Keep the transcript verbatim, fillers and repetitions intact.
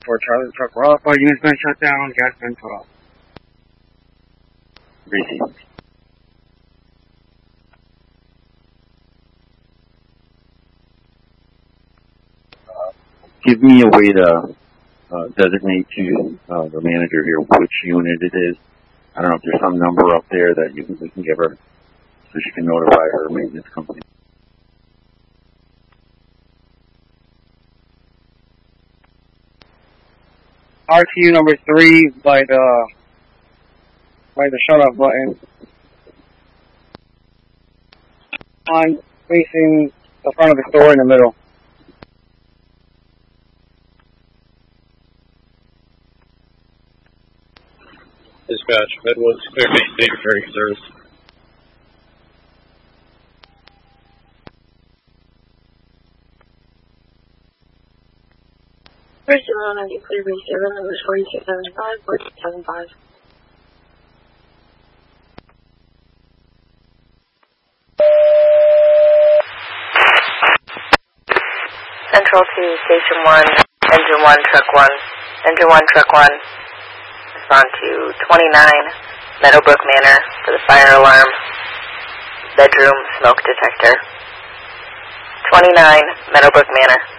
for Charlie Truck. We're all four units been shut down. Gas been put off. Received. Give me a way to uh, designate to uh, the manager here which unit it is. I don't know if there's some number up there that you can, we can give her so she can notify her maintenance company. R T U number three by the by the shut off button. On facing the front of the store in the middle. Dispatch, Midwoods, clear main state returning service. First one on the clear base seven, numbers forty-six seventy-five, forty-six seventy-five. Central to Station one, Engine one, Truck one, Engine one, Truck one. Respond to twenty-nine, Meadowbrook Manor for the fire alarm, bedroom smoke detector. twenty-nine, Meadowbrook Manor.